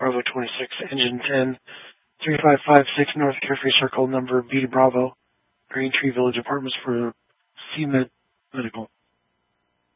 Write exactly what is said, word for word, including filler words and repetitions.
Bravo twenty-six, Engine ten, three five five six North Carefree Circle, number B Bravo, Green Tree Village Apartments for C-Med Medical.